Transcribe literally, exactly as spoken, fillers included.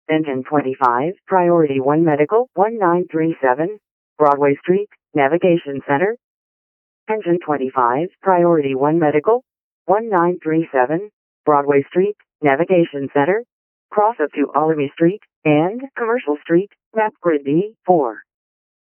Engine twenty-five, Priority one Medical, one nine three seven, Broadway Street, Navigation Center. Engine twenty-five, Priority one Medical, one nine three seven, Broadway Street, Navigation Center. Cross up to Alamy Street and Commercial Street, map grid D four.